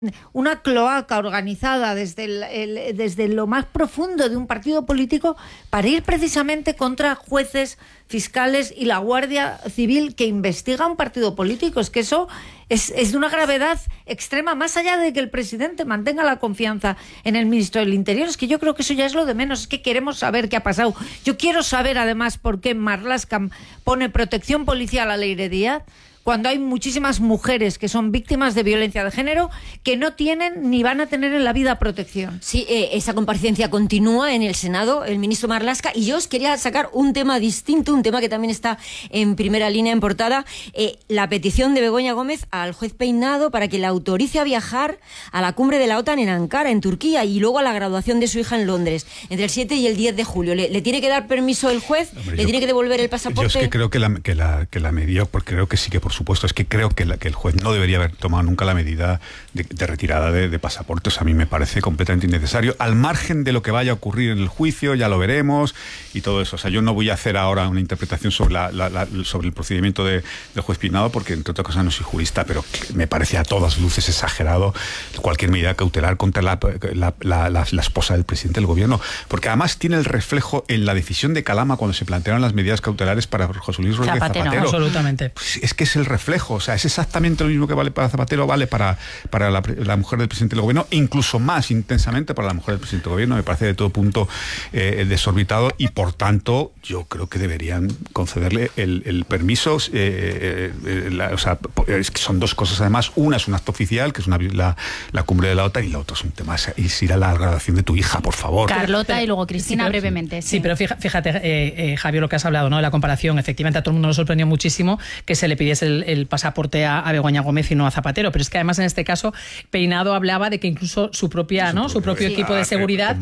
una cloaca organizada desde lo más profundo de un partido político para ir precisamente contra jueces, fiscales y la Guardia Civil que investiga un partido político. Es que eso es de una gravedad extrema, más allá de que el presidente mantenga la confianza en el ministro del Interior. Es que yo creo que eso ya es lo de menos. Es que queremos saber qué ha pasado. Yo quiero saber además por qué Marlaska pone protección policial al Leire Díaz, cuando hay muchísimas mujeres que son víctimas de violencia de género que no tienen ni van a tener en la vida protección. Sí, esa comparecencia continúa en el Senado, el ministro Marlaska, y yo os quería sacar un tema distinto, un tema que también está en primera línea en portada, la petición de Begoña Gómez al juez Peinado para que la autorice a viajar a la cumbre de la OTAN en Ankara, en Turquía, y luego a la graduación de su hija en Londres, entre el 7 y el 10 de julio. ¿Le tiene que dar permiso el juez? Hombre, ¿Le tiene que devolver el pasaporte? Yo es que creo que la medida, porque creo que sí que por supuesto, es que creo que el juez no debería haber tomado nunca la medida de retirada de pasaportes. A mí me parece completamente innecesario, al margen de lo que vaya a ocurrir en el juicio, ya lo veremos y todo eso. O sea, yo no voy a hacer ahora una interpretación sobre sobre el procedimiento del juez Peinado, porque entre otras cosas no soy jurista, pero me parece a todas luces exagerado cualquier medida cautelar contra la esposa del presidente del gobierno, porque además tiene el reflejo en la decisión de Calama cuando se plantearon las medidas cautelares para José Luis Rodríguez Zapatero. Absolutamente. Pues es que es el reflejo. O sea, es exactamente lo mismo que vale para Zapatero, vale para la mujer del presidente del gobierno, incluso más intensamente para la mujer del presidente del gobierno. Me parece de todo punto desorbitado y, por tanto, yo creo que deberían concederle el permiso. O sea, es que son dos cosas además. Una es un acto oficial, que es la cumbre de la OTAN, y la otra es un tema, es ir a la graduación de tu hija, por favor. Carlota y luego Cristina, brevemente. Sí, pero fíjate, Javier, lo que has hablado, ¿no? De la comparación. Efectivamente, a todo el mundo nos sorprendió muchísimo que se le pidiese el pasaporte a Begoña Gómez y no a Zapatero, pero es que además en este caso Peinado hablaba de que incluso su propio equipo de seguridad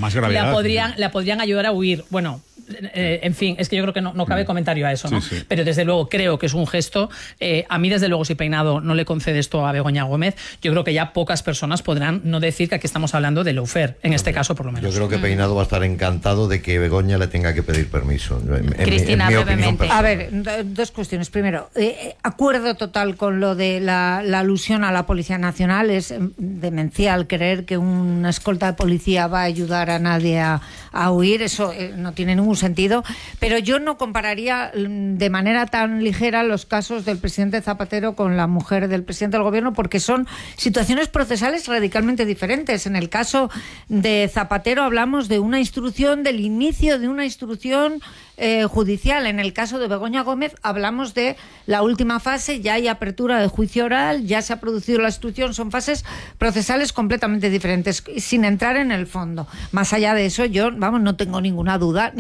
la podrían ayudar a huir. Bueno, en fin, es que yo creo que no cabe comentario a eso, ¿no? Sí. Pero desde luego creo que es un gesto. A mí, desde luego, si Peinado no le concede esto a Begoña Gómez, yo creo que ya pocas personas podrán no decir que aquí estamos hablando de lawfare, en este caso por lo menos. Yo creo que Peinado va a estar encantado de que Begoña le tenga que pedir permiso. Cristina, brevemente. A ver, dos cuestiones. Primero, acuerdo total con lo de la alusión a la Policía Nacional. Es demencial creer que una escolta de policía va a ayudar a nadie a huir. Eso no tiene ningún sentido, pero yo no compararía de manera tan ligera los casos del presidente Zapatero con la mujer del presidente del gobierno, porque son situaciones procesales radicalmente diferentes. En el caso de Zapatero hablamos de una instrucción, del inicio de una instrucción judicial. En el caso de Begoña Gómez hablamos de la última fase, ya hay apertura de juicio oral, ya se ha producido la instrucción, son fases procesales completamente diferentes, sin entrar en el fondo. Más allá de eso, yo, no tengo ninguna duda,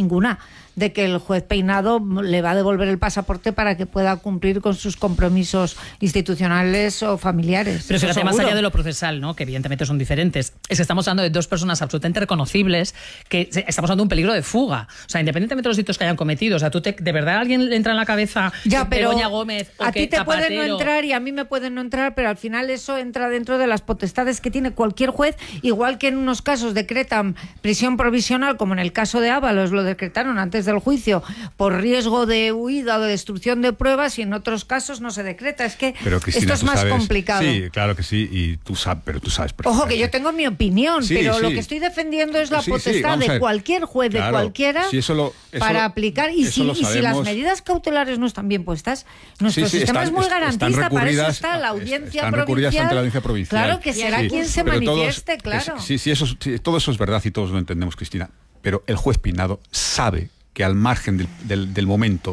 de que el juez Peinado le va a devolver el pasaporte para que pueda cumplir con sus compromisos institucionales o familiares. Pero fíjate, más allá de lo procesal, ¿no? Que evidentemente son diferentes, es que estamos hablando de dos personas absolutamente reconocibles, que estamos hablando de un peligro de fuga. O sea, independientemente de los delitos que hayan cometido, o sea, ¿de verdad a alguien le entra en la cabeza Begoña Gómez o a que ti te Zapatero? puede no entrar y a mí me puede no entrar, pero al final eso entra dentro de las potestades que tiene cualquier juez, igual que en unos casos decretan prisión provisional, como en el caso de Ábalos lo decretaron antes del juicio por riesgo de huida o de destrucción de pruebas, y en otros casos no se decreta. Es que pero, Cristina, esto es más complicado. Sí, claro que sí, y tú sabes Ojo, que yo tengo mi opinión, pero lo que estoy defendiendo es la potestad de cualquier juez, de cualquiera, para aplicar. Y si las medidas cautelares no están bien puestas, nuestro sistema es muy garantista. Para eso está la audiencia provincial. Claro, que será quien se manifieste, claro. Todo eso es verdad y todos lo entendemos, Cristina. Pero el juez Peinado sabe que al margen del momento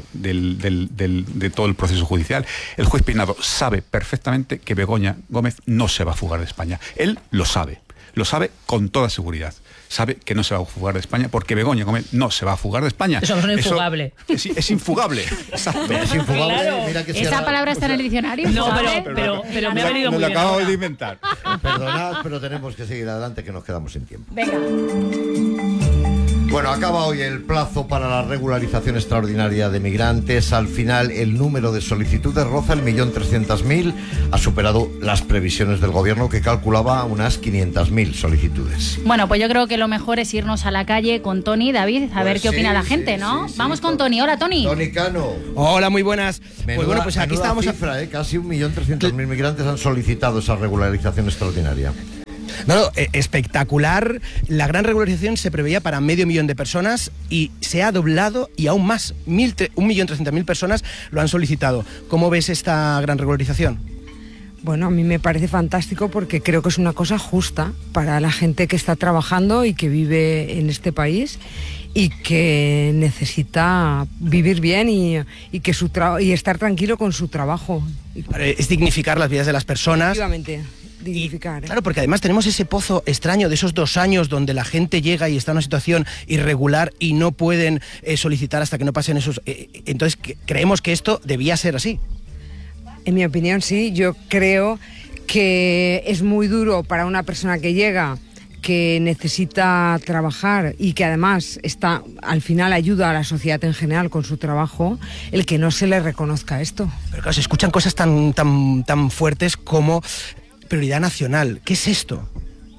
de todo el proceso judicial, el juez Peinado sabe perfectamente que Begoña Gómez no se va a fugar de España. Él lo sabe con toda seguridad. Sabe que no se va a fugar de España porque Begoña Gómez no se va a fugar de España. Eso es infugable. Es infugable. Exacto. Es infugable. Claro. Mira que ¿Esa palabra está en el diccionario? No, pero me ha venido muy bien. Me lo acabo de inventar. Perdonad, pero tenemos que seguir adelante, que nos quedamos sin tiempo. Venga. Bueno, acaba hoy el plazo para la regularización extraordinaria de migrantes. Al final, el número de solicitudes roza el 1.300.000. Ha superado las previsiones del gobierno, que calculaba unas 500.000 solicitudes. Bueno, pues yo creo que lo mejor es irnos a la calle con Tony, David, a ver qué opina la gente, ¿no? Vamos con Tony. Hola, Tony. Tony Cano. Hola, muy buenas. Pues bueno, pues aquí estábamos. Cifra, casi 1.300.000 migrantes han solicitado esa regularización extraordinaria. No, espectacular. La gran regularización se preveía para 500.000 de personas y se ha doblado, y aún más, 1.300.000 personas lo han solicitado. ¿Cómo ves esta gran regularización? Bueno, a mí me parece fantástico porque creo que es una cosa justa para la gente que está trabajando y que vive en este país y que necesita vivir bien y estar tranquilo con su trabajo. Es dignificar las vidas de las personas. Efectivamente. Dignificar. Claro, porque además tenemos ese pozo extraño de esos 2 años donde la gente llega y está en una situación irregular y no pueden solicitar hasta que no pasen esos... entonces, creemos que esto debía ser así. En mi opinión, sí. Yo creo que es muy duro para una persona que llega, que necesita trabajar y que además al final ayuda a la sociedad en general con su trabajo, el que no se le reconozca esto. Pero claro, se escuchan cosas tan fuertes como... prioridad nacional. ¿Qué es esto?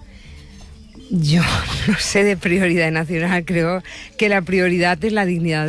Yo no sé de prioridad nacional. Creo que la prioridad es la dignidad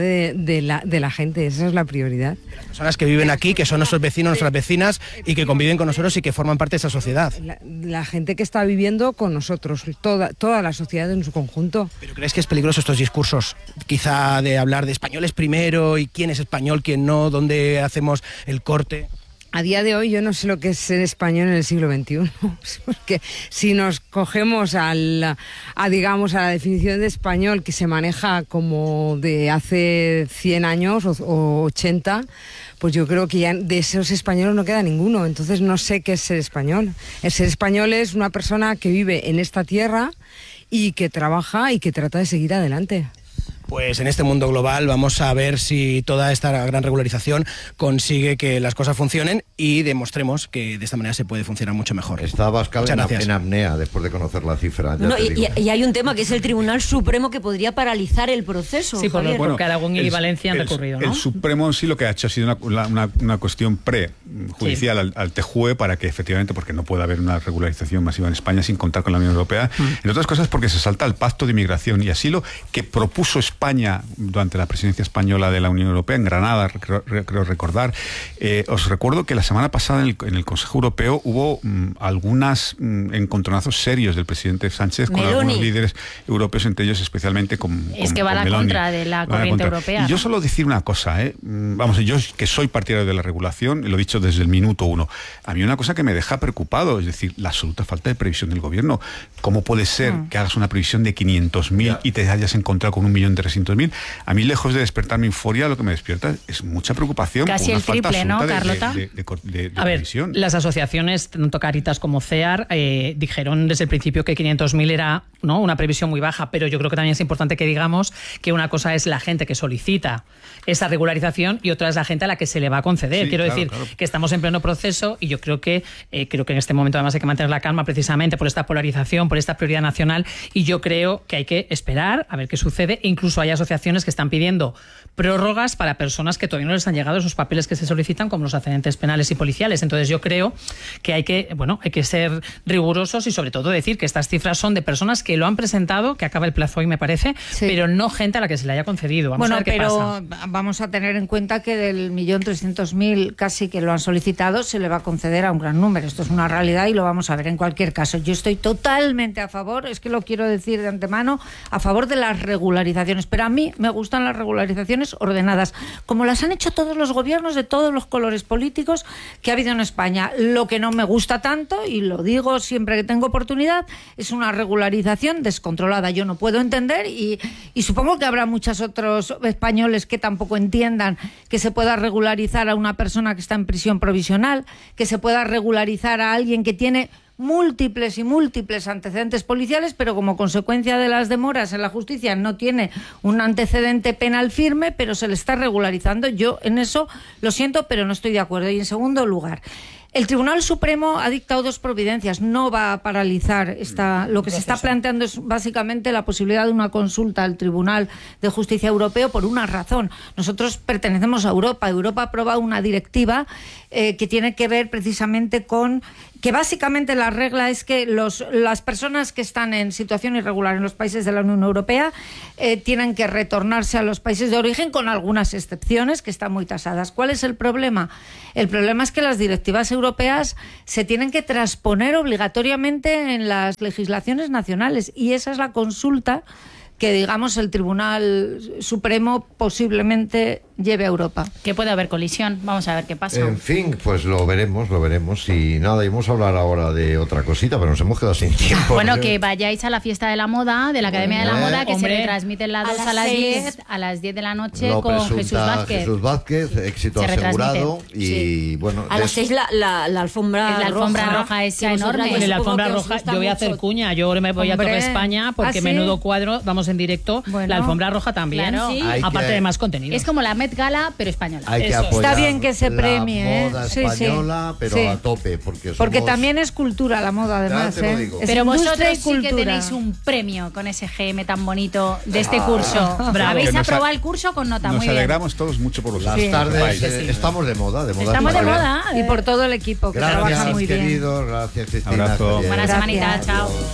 de la gente. Esa es la prioridad. Las personas que viven aquí, que son nuestros vecinos, nuestras vecinas y que conviven con nosotros y que forman parte de esa sociedad. La gente que está viviendo con nosotros, toda la sociedad en su conjunto. ¿Pero crees que es peligroso estos discursos? Quizá de hablar de españoles primero y quién es español, quién no, dónde hacemos el corte. A día de hoy yo no sé lo que es ser español en el siglo XXI, porque si nos cogemos a la definición de español que se maneja como de hace 100 años o 80, pues yo creo que ya de esos españoles no queda ninguno. Entonces no sé qué es ser español. El ser español es una persona que vive en esta tierra y que trabaja y que trata de seguir adelante. Pues en este mundo global vamos a ver si toda esta gran regularización consigue que las cosas funcionen y demostremos que de esta manera se puede funcionar mucho mejor. Está Abascal en apnea después de conocer la cifra. Y hay un tema que es el Tribunal Supremo que podría paralizar el proceso. Sí, porque Aragón y Valencia han recurrido, ¿no? El Supremo sí lo que ha hecho ha sido una cuestión prejudicial al TJUE para que efectivamente, porque no puede haber una regularización masiva en España sin contar con la Unión Europea, entre otras cosas porque se salta el Pacto de Inmigración y Asilo que propuso España durante la presidencia española de la Unión Europea, en Granada, creo recordar. Os recuerdo que la semana pasada en el Consejo Europeo hubo algunos encontronazos serios del presidente Sánchez con algunos líderes europeos, entre ellos especialmente con que va a la contra de la corriente europea. Y yo solo decir una cosa, vamos, yo que soy partidario de la regulación, lo he dicho desde el minuto 1, a mí una cosa que me deja preocupado, es decir, la absoluta falta de previsión del gobierno. ¿Cómo puede ser que hagas una previsión de 500.000 y te hayas encontrado con 1.300.000? A mí, lejos de despertarme euforia, lo que me despierta es mucha preocupación. Casi el triple, ¿no, Carlota? De a ver, las asociaciones, tanto Caritas como CEAR, dijeron desde el principio que 500.000 era, ¿no?, una previsión muy baja, pero yo creo que también es importante que digamos que una cosa es la gente que solicita esa regularización y otra es la gente a la que se le va a conceder. Sí, Quiero decir que estamos en pleno proceso y yo creo que en este momento además hay que mantener la calma precisamente por esta polarización, por esta prioridad nacional, y yo creo que hay que esperar a ver qué sucede. E incluso hay asociaciones que están pidiendo prórrogas para personas que todavía no les han llegado esos papeles que se solicitan, como los antecedentes penales y policiales. Entonces yo creo que hay que ser rigurosos y sobre todo decir que estas cifras son de personas que lo han presentado, que acaba el plazo hoy me parece, pero no gente a la que se le haya concedido. Vamos a ver qué pasa. Vamos a tener en cuenta que del 1.300.000 casi que lo han solicitado se le va a conceder a un gran número. Esto es una realidad y lo vamos a ver en cualquier caso. Yo estoy totalmente a favor, es que lo quiero decir de antemano, a favor de las regularizaciones, pero a mí me gustan las regularizaciones ordenadas, como las han hecho todos los gobiernos de todos los colores políticos que ha habido en España. Lo que no me gusta tanto, y lo digo siempre que tengo oportunidad, es una regularización descontrolada. Yo no puedo entender y supongo que habrá muchos otros españoles que tampoco entiendan que se pueda regularizar a una persona que está en prisión provisional, que se pueda regularizar a alguien que tiene múltiples antecedentes policiales, pero como consecuencia de las demoras en la justicia no tiene un antecedente penal firme, pero se le está regularizando. Yo en eso lo siento, pero no estoy de acuerdo. Y en segundo lugar, El Tribunal Supremo ha dictado 2 providencias, no va a paralizar lo que se está planteando es básicamente la posibilidad de una consulta al Tribunal de Justicia Europeo por una razón. Nosotros pertenecemos a Europa. Europa ha aprobado una directiva que tiene que ver precisamente con que básicamente la regla es que las personas que están en situación irregular en los países de la Unión Europea tienen que retornarse a los países de origen con algunas excepciones que están muy tasadas. ¿Cuál es el problema? El problema es que las directivas europeas se tienen que transponer obligatoriamente en las legislaciones nacionales y esa es la consulta que, digamos, el Tribunal Supremo posiblemente lleve a Europa. Que puede haber colisión. Vamos a ver qué pasa. En fin, pues lo veremos. Y nada, íbamos a hablar ahora de otra cosita, pero nos hemos quedado sin tiempo. Bueno, que vayáis a la fiesta de la moda, de la Academia de la Moda, que se retransmite en la 2 a las 10, a las 10 de la noche con Jesús Vázquez. Jesús Vázquez, éxito asegurado. Y bueno, a las 6 la alfombra roja es enorme. En la alfombra roja yo voy a hacer cuña, yo me voy a Torre España porque menudo cuadro, vamos en directo, la alfombra roja también, claro. Sí. Aparte de más contenido. Es como la Met Gala, pero española. Hay que apoyar está bien que se premie, la moda española, pero a tope, porque también es cultura la moda, además. Pero vosotros sí que tenéis un premio con ese GM tan bonito de este curso. Habéis aprobado el curso con nota muy bien. Nos alegramos todos mucho por los tardes. Estamos de moda. Estamos de moda. Y por todo el equipo que trabaja muy bien. Gracias, queridos. Gracias, Cristina. Abrazo. Buena semanita. Chao.